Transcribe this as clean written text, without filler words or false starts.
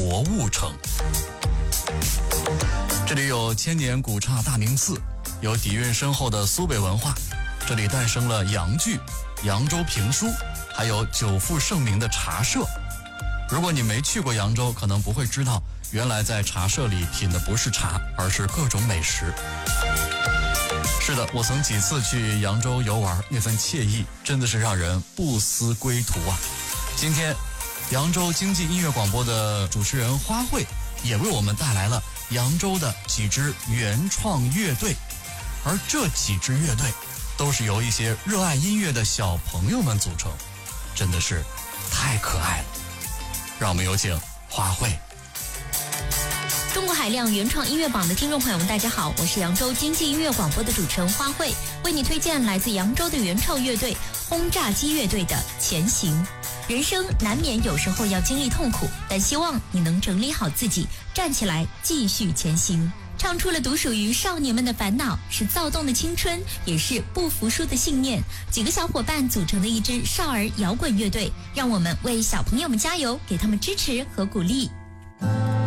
博物城。这里有千年古刹大明寺，有底蕴深厚的苏北文化，这里诞生了洋剧、扬州评书，还有久负盛名的茶社。如果你没去过扬州，可能不会知道，原来在茶社里品的不是茶，而是各种美食。是的，我曾几次去扬州游玩，那份惬意真的是让人不思归途啊。今天扬州经济音乐广播的主持人花卉也为我们带来了扬州的几支原创乐队，而这几支乐队都是由一些热爱音乐的小朋友们组成，真的是太可爱了。让我们有请花卉。 中国海量原创音乐榜的听众朋友们，大家好，我是扬州经济音乐广播的主持人花卉，为你推荐来自扬州的原创乐队轰炸机乐队的《前行》。人生难免有时候要经历痛苦，但希望你能整理好自己，站起来继续前行。唱出了独属于少年们的烦恼，是躁动的青春，也是不服输的信念。几个小伙伴组成的一支少儿摇滚乐队，让我们为小朋友们加油，给他们支持和鼓励。